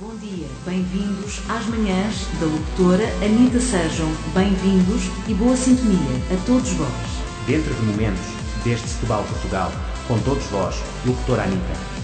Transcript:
Bom dia, bem-vindos às manhãs da locutora Anitta. Sejam bem-vindos e boa sintonia a todos vós. Dentro de momentos, desde Setúbal, Portugal, com todos vós, locutora Anitta.